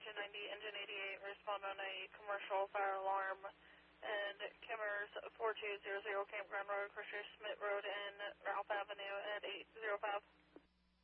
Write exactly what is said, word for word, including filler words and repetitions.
engine ninety, engine eighty-eight, respond on a commercial fire alarm. And Kimmers four two zero zero Campground Road, Crusher Smith Road.